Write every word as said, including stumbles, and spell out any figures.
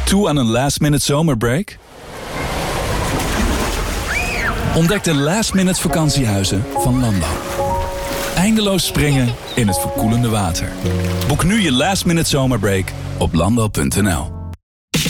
Toe aan een last-minute zomerbreak? Ontdek de last-minute vakantiehuizen van Landal. Eindeloos springen in het verkoelende water. Boek nu je last-minute zomerbreak op landal punt n l.